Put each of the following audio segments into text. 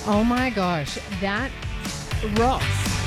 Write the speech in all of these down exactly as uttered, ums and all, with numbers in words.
Oh my gosh, that rocks.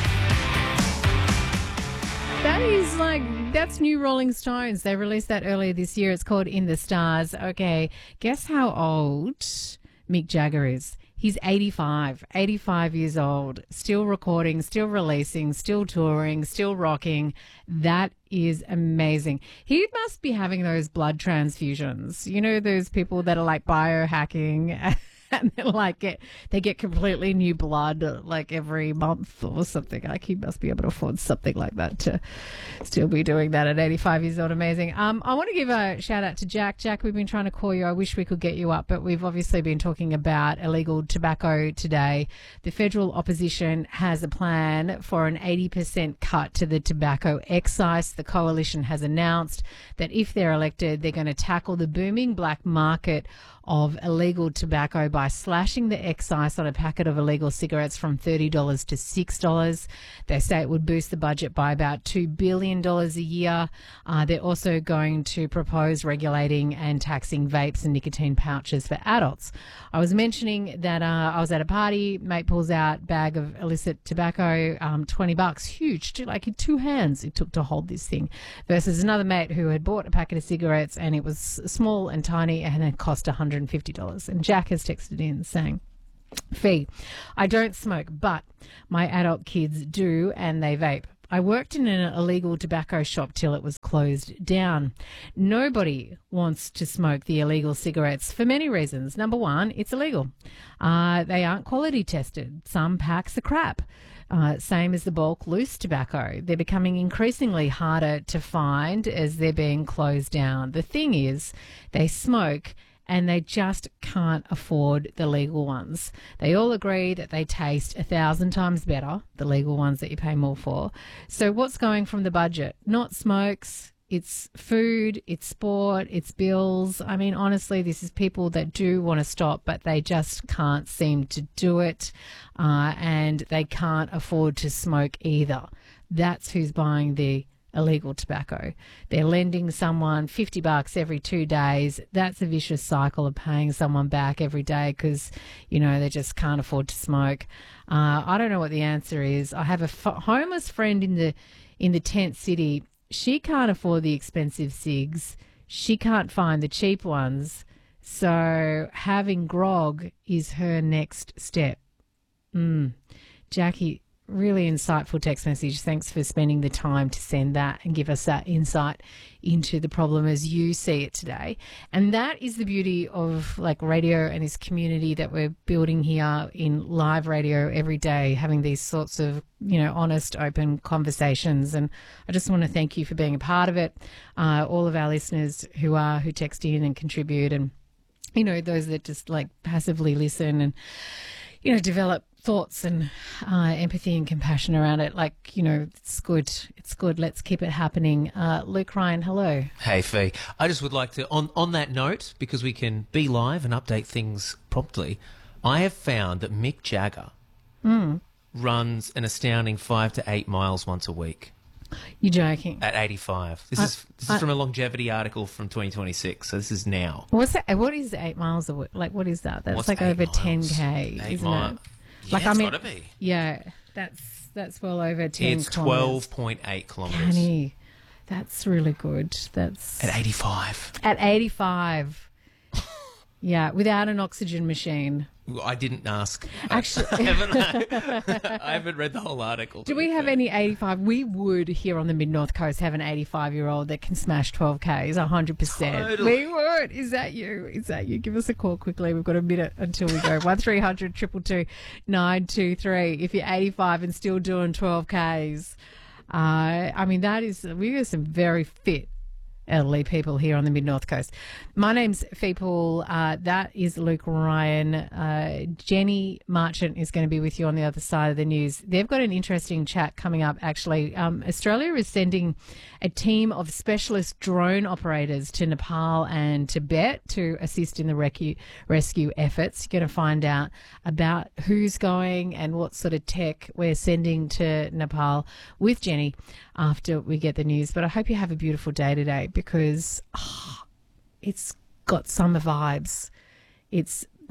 That is like, that's new Rolling Stones. They released that earlier this year. It's called In the Stars. Okay, guess how old Mick Jagger is? He's eighty-five, eighty-five years old, still recording, still releasing, still touring, still rocking. That is amazing. He must be having those blood transfusions. You know, those people that are like biohacking and they're like get, they get completely new blood like every month or something. Like he must be able to afford something like that to still be doing that at eighty-five years old. Amazing. Um, I want to give a shout out to Jack. Jack, we've been trying to call you. I wish we could get you up, but we've obviously been talking about illegal tobacco today. The federal opposition has a plan for an eighty percent cut to the tobacco excise. The coalition has announced that if they're elected, they're going to tackle the booming black market of illegal tobacco by slashing the excise on a packet of illegal cigarettes from thirty dollars to six dollars. They say it would boost the budget by about two billion dollars a year. Uh, they're also going to propose regulating and taxing vapes and nicotine pouches for adults. I was mentioning that uh, I was at a party, mate pulls out bag of illicit tobacco, um, twenty bucks, huge, like in two hands it took to hold this thing, versus another mate who had bought a packet of cigarettes and it was small and tiny and it cost one hundred fifty dollars. And Jack has texted in saying, Fee, I don't smoke, but my adult kids do and they vape. I worked in an illegal tobacco shop till it was closed down. Nobody wants to smoke the illegal cigarettes for many reasons. Number one, it's illegal. Uh, they aren't quality tested. Some packs are crap. Uh, same as the bulk loose tobacco. They're becoming increasingly harder to find as they're being closed down. The thing is, they smoke and they just can't afford the legal ones. They all agree that they taste a thousand times better, the legal ones that you pay more for. So what's going from the budget? Not smokes, it's food, it's sport, it's bills. I mean, honestly, this is people that do want to stop, but they just can't seem to do it, uh, and they can't afford to smoke either. That's who's buying the illegal tobacco. They're lending someone fifty bucks every two days. That's a vicious cycle of paying someone back every day because, you know, they just can't afford to smoke. Uh, I don't know what the answer is. I have a f- homeless friend in the in the tent city. She can't afford the expensive cigs. She can't find the cheap ones. So having grog is her next step. Mm. Jackie, really insightful text message. Thanks for spending the time to send that and give us that insight into the problem as you see it today. And that is the beauty of like radio and this community that we're building here in live radio every day, having these sorts of, you know, honest, open conversations. And I just want to thank you for being a part of it. Uh, all of our listeners who are, who text in and contribute, and, you know, those that just like passively listen and, you know, develop thoughts and uh, empathy and compassion around it. Like, you know, it's good. It's good. Let's keep it happening. Uh, Luke Ryan, hello. Hey, Fee. I just would like to, on, on that note, because we can be live and update things promptly, I have found that Mick Jagger mm. runs an astounding five to eight miles once a week. You're joking. At eighty-five. This I, is this I, is from a longevity article from twenty twenty-six, so this is now. What's that? What is eight miles a week? Like, what is that? That's What's like over miles? ten K, Eight isn't mile. it? Yeah, like, it's I mean, got to be. Yeah, that's that's well over ten. It's twelve point eight kilometres. Canny. That's really good. That's at eighty-five. At eighty-five. Yeah, without an oxygen machine. I didn't ask. Actually, I haven't, I haven't read the whole article. Do we have any eighty-five? We would here on the Mid-North Coast have an eighty-five-year-old that can smash twelve Ks, one hundred percent. Totally. We would. Is that you? Is that you? Give us a call quickly. We've got a minute until we go. one three hundred two two two nine two three if you're eighty-five and still doing twelve Ks. Uh, I mean, that is, we have some very fit elderly people here on the Mid-North Coast. My name's Fee Poole. Uh, that is Luke Ryan. Uh, Jenny Marchant is going to be with you on the other side of the news. They've got an interesting chat coming up, actually. Um, Australia is sending a team of specialist drone operators to Nepal and Tibet to assist in the rescue, rescue efforts. You're going to find out about who's going and what sort of tech we're sending to Nepal with Jenny after we get the news. But I hope you have a beautiful day today, because oh, it's got summer vibes. It's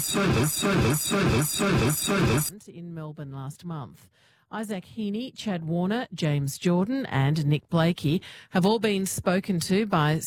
in Melbourne last month. Isaac Heaney, Chad Warner, James Jordan and Nick Blakey have all been spoken to by